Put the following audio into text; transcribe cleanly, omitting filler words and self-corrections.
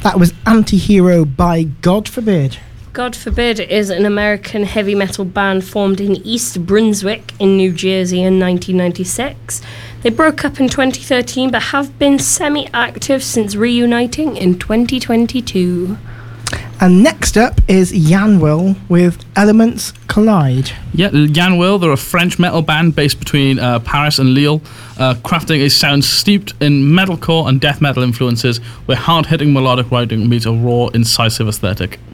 That was Anti-Hero by God Forbid. God Forbid is an American heavy metal band formed in East Brunswick in New Jersey in 1996. They broke up in 2013 but have been semi-active since reuniting in 2022. And next up is Yanwil with Elements Collide. Yeah, Yanwil, they're a French metal band based between Paris and Lille, crafting a sound steeped in metalcore and death metal influences, where hard-hitting melodic writing meets a raw, incisive aesthetic.